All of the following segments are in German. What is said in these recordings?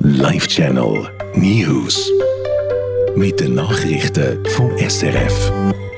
Live-Channel News. Mit den Nachrichten vom SRF.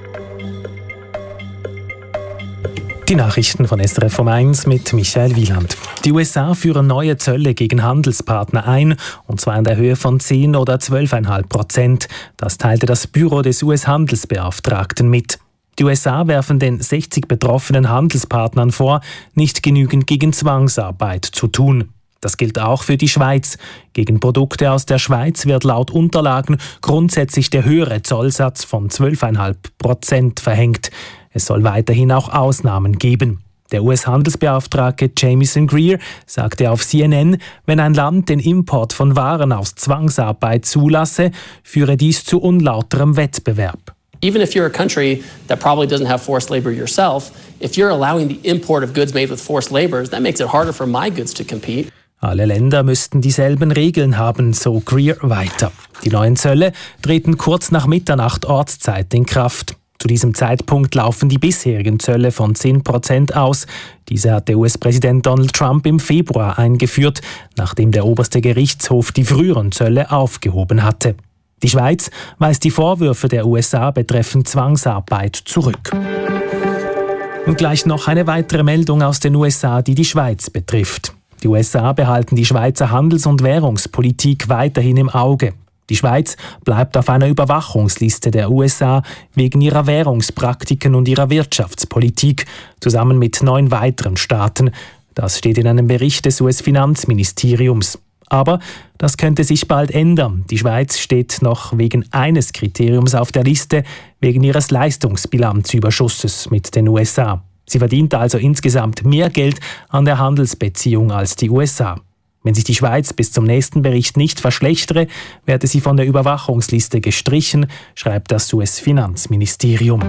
Die Nachrichten von SRF vom 1 mit Michael Wieland. Die USA führen neue Zölle gegen Handelspartner ein, und zwar in der Höhe von 10 oder 12,5%. Das teilte das Büro des US-Handelsbeauftragten mit. Die USA werfen den 60 betroffenen Handelspartnern vor, nicht genügend gegen Zwangsarbeit zu tun. Das gilt auch für die Schweiz. Gegen Produkte aus der Schweiz wird laut Unterlagen grundsätzlich der höhere Zollsatz von 12,5% verhängt. Es soll weiterhin auch Ausnahmen geben. Der US-Handelsbeauftragte Jamieson Greer sagte auf CNN, wenn ein Land den Import von Waren aus Zwangsarbeit zulasse, führe dies zu unlauterem Wettbewerb. Even if you're a country that probably doesn't have forced labor yourself, if you're allowing the import of goods made with forced labor, that makes it harder for my goods to compete. Alle Länder müssten dieselben Regeln haben, so Greer weiter. Die neuen Zölle treten kurz nach Mitternacht Ortszeit in Kraft. Zu diesem Zeitpunkt laufen die bisherigen Zölle von 10% aus. Diese hat der US-Präsident Donald Trump im Februar eingeführt, nachdem der oberste Gerichtshof die früheren Zölle aufgehoben hatte. Die Schweiz weist die Vorwürfe der USA betreffend Zwangsarbeit zurück. Und gleich noch eine weitere Meldung aus den USA, die die Schweiz betrifft. Die USA behalten die Schweizer Handels- und Währungspolitik weiterhin im Auge. Die Schweiz bleibt auf einer Überwachungsliste der USA wegen ihrer Währungspraktiken und ihrer Wirtschaftspolitik, zusammen mit 9 weiteren Staaten. Das steht in einem Bericht des US-Finanzministeriums. Aber das könnte sich bald ändern. Die Schweiz steht noch wegen eines Kriteriums auf der Liste, wegen ihres Leistungsbilanzüberschusses mit den USA. Sie verdient also insgesamt mehr Geld an der Handelsbeziehung als die USA. Wenn sich die Schweiz bis zum nächsten Bericht nicht verschlechtere, werde sie von der Überwachungsliste gestrichen, schreibt das US-Finanzministerium.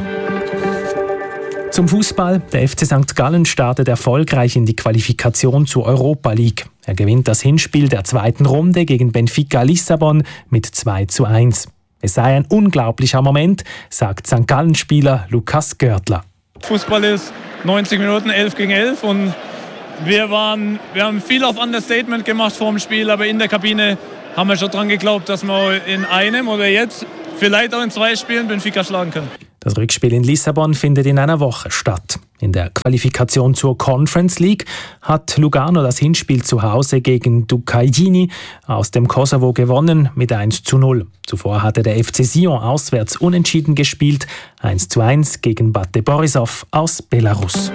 Zum Fußball. Der FC St. Gallen startet erfolgreich in die Qualifikation zur Europa League. Er gewinnt das Hinspiel der zweiten Runde gegen Benfica Lissabon mit 2:1. Es sei ein unglaublicher Moment, sagt St. Gallen-Spieler Lukas Görtler. Fußball ist 90 Minuten 11 gegen 11 und wir haben viel auf Understatement gemacht vor dem Spiel, aber in der Kabine haben wir schon dran geglaubt, dass wir in einem oder jetzt vielleicht auch in 2 Spielen Benfica schlagen können. Das Rückspiel in Lissabon findet in einer Woche statt. In der Qualifikation zur Conference League hat Lugano das Hinspiel zu Hause gegen Dukagjini aus dem Kosovo gewonnen mit 1:0. Zuvor hatte der FC Sion auswärts unentschieden gespielt, 1:1 gegen Bate Borisov aus Belarus.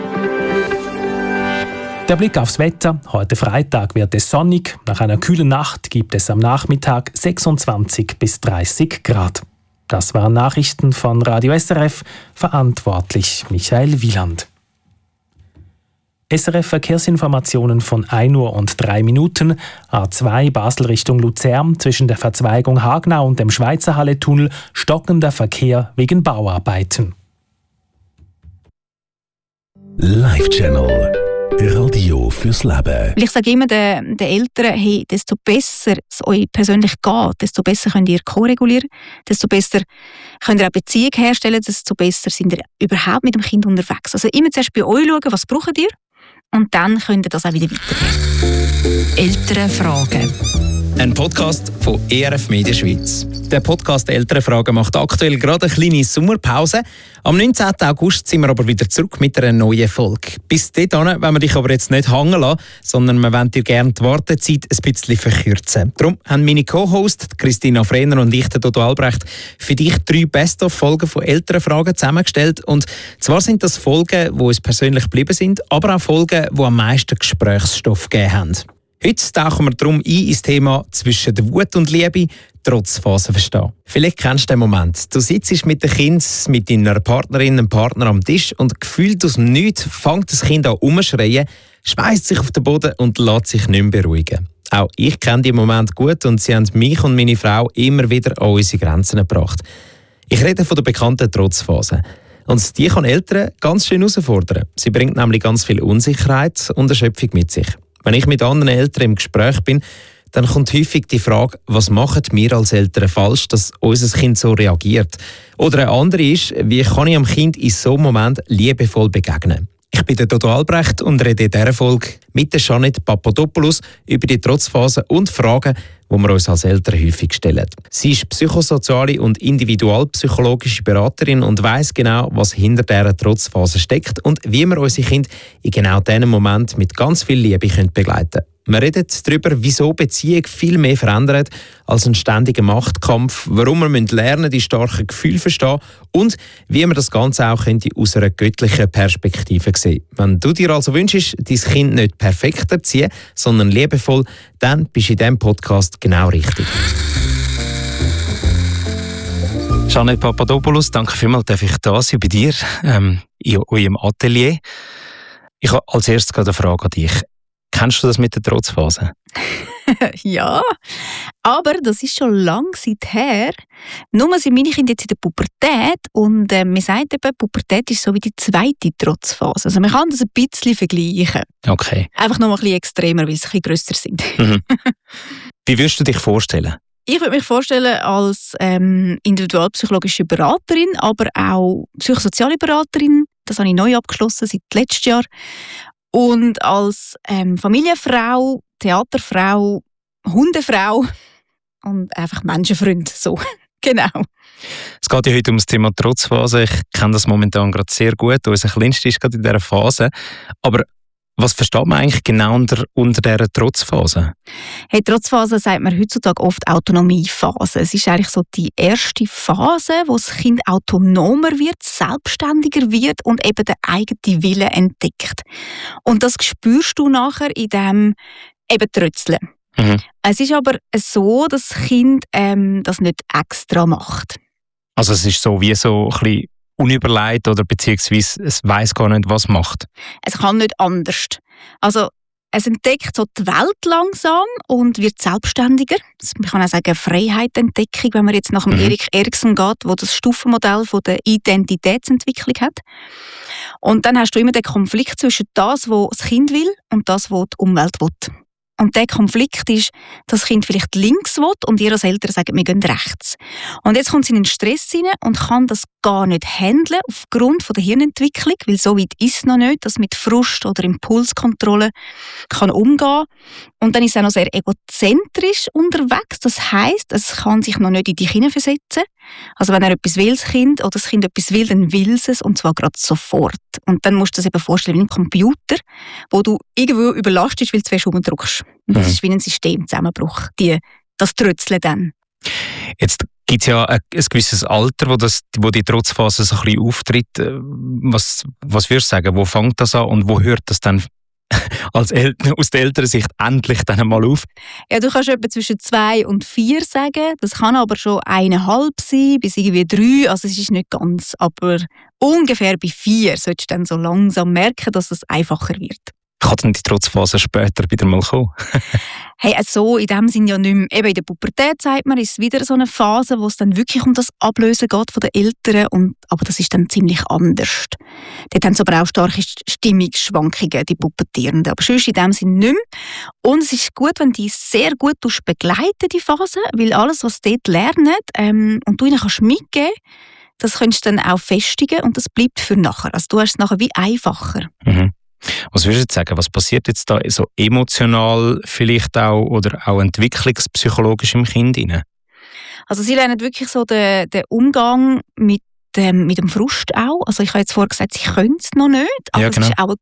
Der Blick aufs Wetter. Heute Freitag wird es sonnig. Nach einer kühlen Nacht gibt es am Nachmittag 26 bis 30 Grad. Das waren Nachrichten von Radio SRF, verantwortlich Michael Wieland. SRF Verkehrsinformationen von 1:03 Uhr. A2 Basel Richtung Luzern zwischen der Verzweigung Hagnau und dem Schweizerhalle-Tunnel stockender Verkehr wegen Bauarbeiten. Live-Channel Radio fürs Leben. Ich sage immer den Eltern, hey, desto besser es euch persönlich geht, desto besser könnt ihr koregulieren, desto besser könnt ihr auch Beziehung herstellen, desto besser sind ihr überhaupt mit dem Kind unterwegs. Also immer zuerst bei euch schauen, was braucht ihr, und dann könnt ihr das auch wieder weitergeben. Elternfragen. Ein Podcast von ERF Media Schweiz. Der Podcast Elternfragen macht aktuell gerade eine kleine Sommerpause. Am 19. August sind wir aber wieder zurück mit einer neuen Folge. Bis dahin wollen wir dich aber jetzt nicht hängen lassen, sondern wir wollen dir gerne die Wartezeit ein bisschen verkürzen. Darum haben meine Co-Hosts Christina Frehner und ich, Dodo Albrecht, für dich 3 Best-of-Folgen von Elternfragen zusammengestellt. Und zwar sind das Folgen, die uns persönlich geblieben sind, aber auch Folgen, die am meisten Gesprächsstoff gegeben haben. Heute tauchen wir darum ins Thema zwischen der Wut und Liebe, trotz Phasen verstehen. Vielleicht kennst du den Moment. Du sitzt mit den Kindern, mit deiner Partnerin und Partner am Tisch und gefühlt aus dem Nichts fängt das Kind an umzuschreien, schmeißt sich auf den Boden und lässt sich nicht mehr beruhigen. Auch ich kenne die Moment gut und sie haben mich und meine Frau immer wieder an unsere Grenzen gebracht. Ich rede von der bekannten Trotzphase. Und die kann Eltern ganz schön herausfordern. Sie bringt nämlich ganz viel Unsicherheit und Erschöpfung mit sich. Wenn ich mit anderen Eltern im Gespräch bin, dann kommt häufig die Frage, was machen wir als Eltern falsch, dass unser Kind so reagiert? Oder eine andere ist, wie kann ich dem Kind in so einem Moment liebevoll begegnen? Ich bin der Dodo Albrecht und rede in dieser Folge mit der Jeanette Papadopoulos über die Trotzphase und Fragen, die wir uns als Eltern häufig stellen. Sie ist psychosoziale und individualpsychologische Beraterin und weiss genau, was hinter dieser Trotzphase steckt und wie wir unsere Kinder in genau diesem Moment mit ganz viel Liebe begleiten können. Wir reden darüber, wieso Beziehung viel mehr verändert als ein ständiger Machtkampf, warum wir lernen, die starken Gefühle verstehen und wie wir das Ganze auch aus einer göttlichen Perspektive sehen. Wenn du dir also wünschst, dein Kind nicht perfekt erziehen, sondern liebevoll, dann bist du in diesem Podcast genau richtig. Janet Papadopoulos, danke vielmals, darf ich da sein bei dir in eurem Atelier. Ich habe als erstes gerade eine Frage an dich. Kennst du das mit der Trotzphase? Ja, aber das ist schon lange her. Nur sind meine Kinder jetzt in der Pubertät und man sagt eben, Pubertät ist so wie die zweite Trotzphase. Also man kann das ein bisschen vergleichen. Okay. Einfach noch mal ein bisschen extremer, weil sie ein bisschen grösser sind. Mhm. Wie würdest du dich vorstellen? Ich würde mich vorstellen als individualpsychologische Beraterin, aber auch psychosoziale Beraterin. Das habe ich neu abgeschlossen seit letztem Jahr. Und als Familienfrau, Theaterfrau, Hundefrau und einfach Menschenfreund. So. Genau. Es geht ja heute um das Thema Trotzphase. Ich kenne das momentan gerade sehr gut. Unser Kleinster ist gerade in dieser Phase. Aber was versteht man eigentlich genau unter dieser Trotzphase? Hey, Trotzphase sagt man heutzutage oft Autonomiephase. Es ist eigentlich so die erste Phase, wo das Kind autonomer wird, selbstständiger wird und eben den eigenen Willen entdeckt. Und das spürst du nachher in dem eben Trötzeln. Mhm. Es ist aber so, dass das Kind das nicht extra macht. Also es ist so wie so ein bisschen unüberlegt oder beziehungsweise es weiss gar nicht, was es macht. Es kann nicht anders. Also es entdeckt so die Welt langsam und wird selbstständiger. Man kann auch sagen Freiheitentdeckung, wenn man jetzt nach dem Erik Erikson geht, wo das Stufenmodell von der Identitätsentwicklung hat. Und dann hast du immer den Konflikt zwischen das, was das Kind will und das, was die Umwelt will. Und der Konflikt ist, dass das Kind vielleicht links will und ihr als Eltern sagen, wir gehen rechts. Und jetzt kommt sie in den Stress rein und kann das gar nicht handeln aufgrund von der Hirnentwicklung, weil so weit ist es noch nicht, dass mit Frust oder Impulskontrolle kann umgehen. Und dann ist es auch noch sehr egozentrisch unterwegs. Das heisst, es kann sich noch nicht in dich hineinversetzen. Also wenn er etwas will, das Kind, oder das Kind etwas will, dann will es und zwar gerade sofort. Und dann musst du dir das eben vorstellen wie ein Computer, wo du irgendwo überlastest, weil du zu fest rumdrückst. Und das ist wie ein Systemzusammenbruch, das Trötzeln dann. Jetzt gibt es ja ein gewisses Alter, wo die Trotzphase so ein bisschen auftritt. Was würdest du sagen, wo fängt das an und wo hört das dann aus der Elternsicht endlich dann einmal auf? Ja, du kannst etwa zwischen 2 und 4 sagen. Das kann aber schon 1,5 sein, bis irgendwie 3. Also es ist nicht ganz. Aber ungefähr bei 4 solltest du dann so langsam merken, dass es einfacher wird. Kann dann die Trotzphase später wieder mal kommen? Hey, also in dem Sinne ja nicht mehr. Eben in der Pubertät, sagt man, ist es wieder so eine Phase, wo es dann wirklich um das Ablösen geht von den Eltern. Aber das ist dann ziemlich anders. Dort haben sie aber auch starke Stimmungsschwankungen, die Pubertierenden. Aber sonst in dem Sinne nicht mehr. Und es ist gut, wenn die sehr gut begleiten, die Phase, weil alles, was sie dort lernen und du ihnen kannst mitgeben, das kannst du dann auch festigen und das bleibt für nachher. Also du hast es nachher wie einfacher. Mhm. Was würdest du jetzt sagen, was passiert jetzt da so emotional vielleicht auch oder auch entwicklungspsychologisch im Kind rein? Also sie lernen wirklich so den Umgang mit dem Frust auch. Also ich habe jetzt vorher gesagt, sie können es noch nicht, aber ja, genau. Es ist auch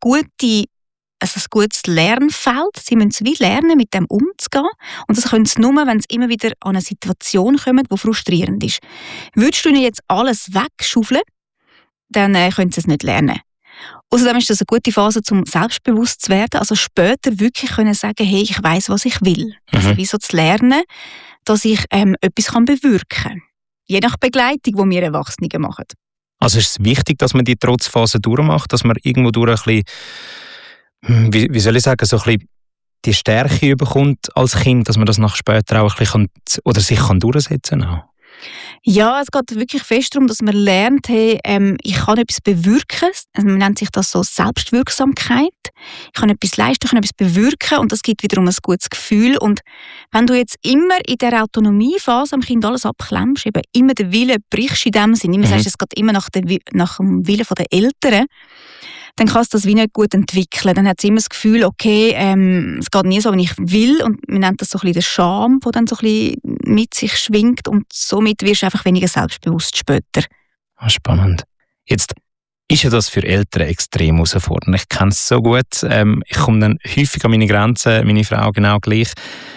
ein gutes Lernfeld. Sie müssen es wie lernen, mit dem umzugehen. Und das können sie nur, wenn sie immer wieder an eine Situation kommen, die frustrierend ist. Würdest du ihnen jetzt alles wegschaufeln, dann können sie es nicht lernen. Außerdem ist das eine gute Phase, um selbstbewusst zu werden. Also später wirklich können sagen, hey, ich weiss, was ich will. Also wie so zu lernen, dass ich etwas bewirken kann. Je nach Begleitung, die wir Erwachsenen machen. Also ist es wichtig, dass man die Trotzphase durchmacht, dass man irgendwo durch ein bisschen, wie soll ich sagen, so ein bisschen die Stärke bekommt als Kind, dass man das nach später auch ein bisschen oder sich durchsetzen kann? Ja, es geht wirklich fest darum, dass man lernt, hey, ich kann etwas bewirken. Also man nennt sich das so Selbstwirksamkeit. Ich kann etwas leisten, ich kann etwas bewirken und das gibt wiederum ein gutes Gefühl. Und wenn du jetzt immer in der Autonomiephase am Kind alles abklemmst, eben immer den Willen brichst in dem Sinne, immer sagst, es geht immer nach dem Willen der Eltern, dann kann es das wie nicht gut entwickeln. Dann hat sie immer das Gefühl, okay, es geht nie so, wie ich will. Und wir nennen das so ein bisschen den Scham, der dann so ein bisschen mit sich schwingt. Und somit wirst du einfach weniger selbstbewusst später. Spannend. Jetzt ist ja das für Eltern extrem herausfordernd. Ich kenne es so gut. Ich komme dann häufig an meine Grenzen, meine Frau genau gleich.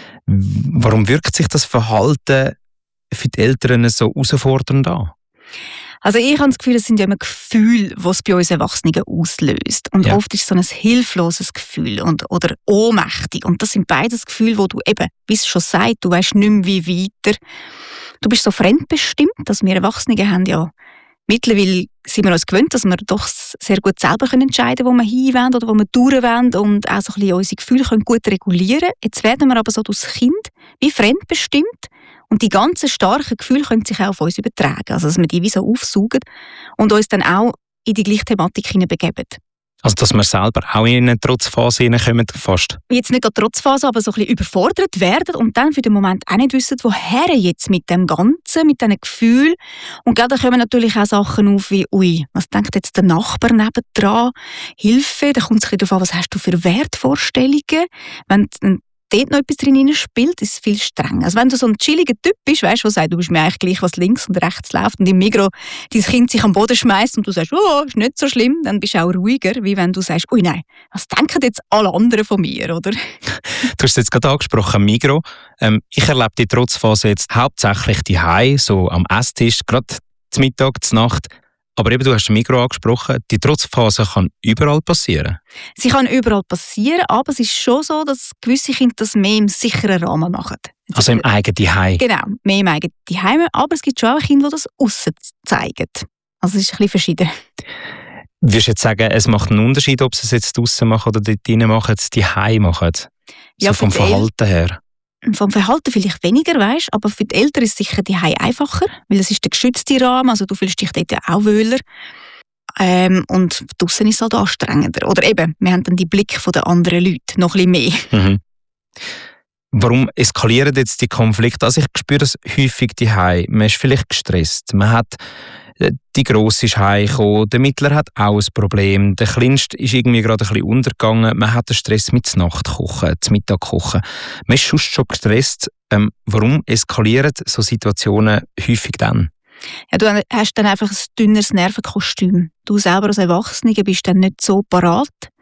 Warum wirkt sich das Verhalten für die Eltern so herausfordernd an? Also ich habe das Gefühl, es sind ja immer Gefühle, die es bei uns Erwachsenen auslöst. Und oft ist es so ein hilfloses Gefühl oder ohnmächtig. Und das sind beides Gefühle, wo du eben, wie es schon sagt, du weißt nicht mehr, wie weiter. Du bist so fremdbestimmt, dass wir Erwachsene haben ja mittlerweile sind wir uns gewöhnt, dass wir doch sehr gut selber entscheiden können, wo wir hinwollen oder wo wir durchwollen und auch so ein bisschen unsere Gefühle können gut regulieren können. Jetzt werden wir aber so durch das Kind wie fremdbestimmt und die ganzen starken Gefühle können sich auch auf uns übertragen. Also dass wir die wie so aufsaugen und uns dann auch in die gleiche Thematik hineinbegeben. Also dass wir selber auch in eine Trotzphase hineinkommen, fast? Jetzt nicht gerade Trotzphase, aber so ein bisschen überfordert werden und dann für den Moment auch nicht wissen, woher jetzt mit dem Ganzen, mit diesen Gefühlen. Und da kommen natürlich auch Sachen auf wie, ui, was denkt jetzt der Nachbar nebendran? Hilfe, da kommt es ein bisschen darauf an, was hast du für Wertvorstellungen? Wenn dort noch etwas drin spielt, ist es viel strenger. Also wenn du so ein chilliger Typ bist, weißt du, der sagt, du bist mir eigentlich gleich, was links und rechts läuft und im Migros dein Kind sich am Boden schmeißt und du sagst, oh, ist nicht so schlimm, dann bist du auch ruhiger, wie wenn du sagst, ui nein, was denken jetzt alle anderen von mir, oder? Du hast es jetzt gerade angesprochen, Migros. Ich erlebe die Trotzphase jetzt hauptsächlich daheim, so am Esstisch, gerade zum Mittag, zur Nacht. Aber eben, du hast den Migros angesprochen, die Trotzphase kann überall passieren. Sie kann überall passieren, aber es ist schon so, dass gewisse Kinder das mehr im sicheren Rahmen machen. Also im eigenen Heim? Genau, mehr im eigenen Heim, aber es gibt schon auch Kinder, die das aussen zeigen. Also es ist ein bisschen verschieden. Würdest du jetzt sagen, es macht einen Unterschied, ob sie es jetzt draussen machen oder dort drinnen machen, die Heim machen? So ja, vom Verhalten her? Vom Verhalten vielleicht weniger, weißt, aber für die Eltern ist es sicher die Heim einfacher, weil es ist der geschützte Rahmen, also du fühlst dich dort ja auch wohler. Und draussen ist es halt anstrengender. Oder eben, wir haben dann die Blick der anderen Leute noch ein bisschen mehr. Mhm. Warum eskalieren jetzt die Konflikte? Also ich spüre das häufig daheim. Man ist vielleicht gestresst. Man hat die Grosse ist heimgekommen, der Mittler hat auch ein Problem, der Kleinste ist irgendwie gerade ein bisschen untergegangen, man hat den Stress mit der Nacht kochen, zum Mittag kochen. Man ist sonst schon gestresst. Warum eskalieren so Situationen häufig dann? Ja, du hast dann einfach ein dünneres Nervenkostüm. Du selber als Erwachsener bist dann nicht so parat.